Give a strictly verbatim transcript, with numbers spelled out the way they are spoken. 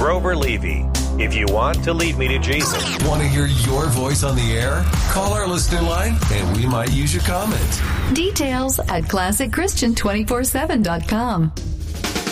Grover Levy. If you want to lead me to Jesus. Want to hear your voice on the air? Call our listener line and we might use your comment. Details at classic christian two forty-seven dot com.